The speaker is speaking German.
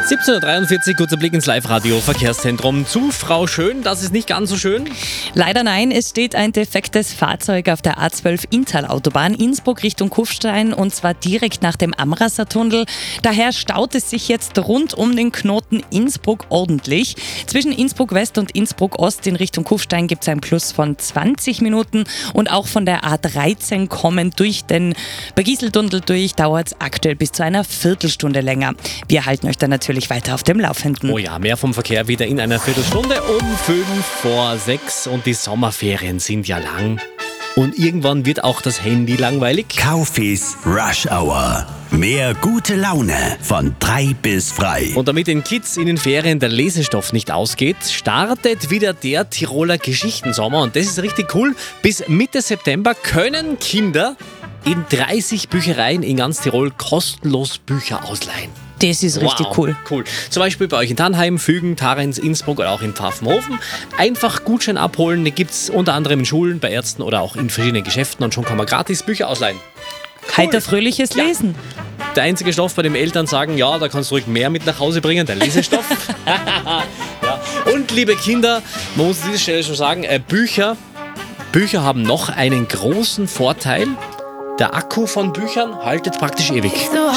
17.43 Uhr, kurzer Blick ins Live-Radio Verkehrszentrum zu Frau Schön. Das ist nicht ganz so schön. Leider nein, es steht ein defektes Fahrzeug auf der A12 Inntal-Autobahn Innsbruck Richtung Kufstein und zwar direkt nach dem Amrasser-Tunnel. Daher staut es sich jetzt rund um den Knoten Innsbruck ordentlich. Zwischen Innsbruck West und Innsbruck Ost in Richtung Kufstein gibt es einen Plus von 20 Minuten und auch von der A13 kommen durch den Bergieseltunnel durch, dauert es aktuell bis zu einer Viertelstunde länger. Wir halten euch dann natürlich weiter auf dem Laufenden. Oh ja, mehr vom Verkehr wieder in einer Viertelstunde um 5:05 und die Sommerferien sind ja lang. Und irgendwann wird auch das Handy langweilig. Kaufis Rush Hour. Mehr gute Laune von 3 bis frei. Und damit den Kids in den Ferien der Lesestoff nicht ausgeht, startet wieder der Tiroler Geschichtensommer. Und das ist richtig cool. Bis Mitte September können Kinder in 30 Büchereien in ganz Tirol kostenlos Bücher ausleihen. Das ist richtig cool. Zum Beispiel bei euch in Tannheim, Fügen, Tarens, Innsbruck oder auch in Pfaffenhofen. Einfach Gutschein abholen. Den gibt es unter anderem in Schulen, bei Ärzten oder auch in verschiedenen Geschäften. Und schon kann man gratis Bücher ausleihen. Heiter fröhliches Lesen. Der einzige Stoff, bei dem Eltern sagen, ja, da kannst du ruhig mehr mit nach Hause bringen, der Lesestoff. Ja. Und liebe Kinder, man muss an dieser Stelle schon sagen, Bücher haben noch einen großen Vorteil. Der Akku von Büchern haltet praktisch ewig.